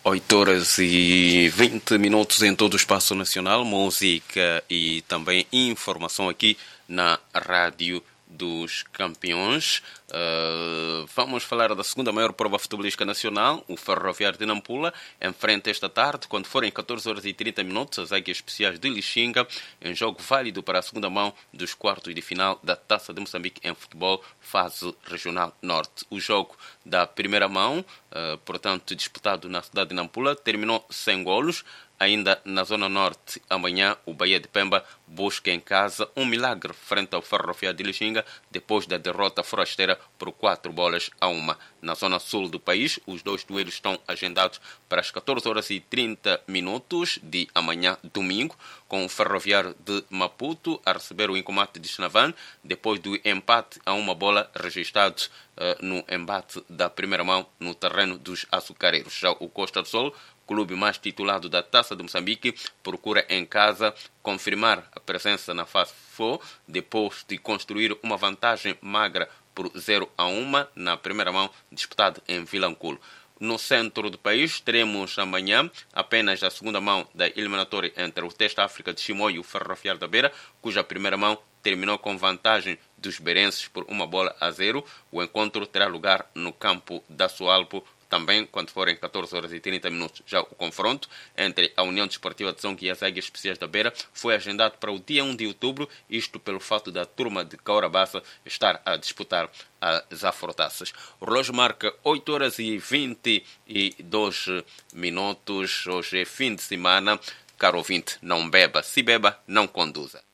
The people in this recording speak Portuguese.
8 horas e 20 minutos em todo o espaço nacional, música e também informação aqui na Rádio dos Campeões. Vamos falar da segunda maior prova futebolística nacional. O Ferroviário de Nampula enfrenta esta tarde, quando forem 14 horas e 30 minutos, as Águias Especiais de Lixinga, em jogo válido para a segunda mão dos quartos de final da Taça de Moçambique em futebol, fase regional norte. O jogo da primeira mão, portanto disputado na cidade de Nampula, terminou sem golos. Ainda na Zona Norte, amanhã o Bahia de Pemba busca em casa um milagre frente ao Ferroviário de Lixinga depois da derrota forasteira por 4-1. Na Zona Sul do país, os dois duelos estão agendados para as 14 horas e 30 minutos de amanhã, domingo, com o Ferroviário de Maputo a receber o Incomate de Xinavan depois do empate a 1 registrado no embate da primeira mão no terreno dos açucareiros. Já o Costa do Sol, clube mais titulado da Taça de Moçambique, procura em casa confirmar a presença na fase FO depois de construir uma vantagem magra por 0-1 na primeira mão disputada em Vilanculo. No centro do país, teremos amanhã apenas a segunda mão da eliminatória entre o Teste África de Chimoio e o Ferroviário da Beira, cuja primeira mão terminou com vantagem dos berenses por 1-0. O encontro terá lugar no campo da Sualpo, também quando forem 14 horas e 30 minutos. Já o confronto entre a União Desportiva de Zongue e as Águias Especiais da Beira foi agendado para o dia 1 de outubro, isto pelo fato da turma de Caurabaça estar a disputar as afrotaças. O relógio marca 8 horas e 22 minutos. Hoje é fim de semana. Caro ouvinte, não beba. Se beba, não conduza.